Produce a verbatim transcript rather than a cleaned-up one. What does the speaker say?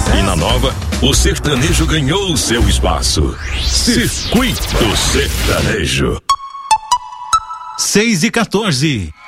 E na nova, o sertanejo ganhou o seu espaço. Circuito Sertanejo. seis e quatorze.